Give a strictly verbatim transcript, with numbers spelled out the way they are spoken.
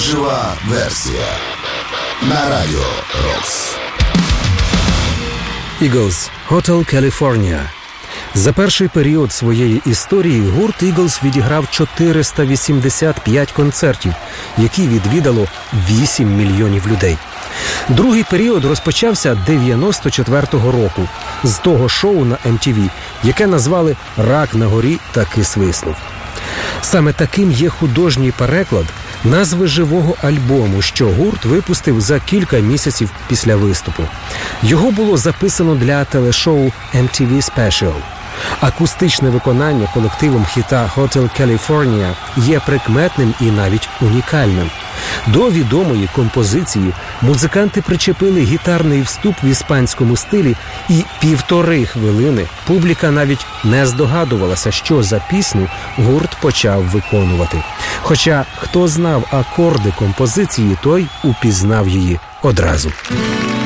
Жива версія на Радіо Рокс. Eagles – Hotel California. За перший період своєї історії гурт Eagles відіграв чотириста вісімдесят п'ять концертів, які відвідало вісім мільйонів людей. Другий період розпочався дев'яносто четвертого року з того шоу на ем ті ві, яке назвали «Рак на горі таки свиснув». Саме таким є художній переклад назви живого альбому, що гурт випустив за кілька місяців після виступу. Його було записано для телешоу ем ті ві Special. Акустичне виконання колективом хіта «Hotel California» є прикметним і навіть унікальним. До відомої композиції музиканти причепили гітарний вступ в іспанському стилі, і півтори хвилини публіка навіть не здогадувалася, що за пісню гурт почав виконувати. Хоча хто знав акорди композиції, той упізнав її одразу.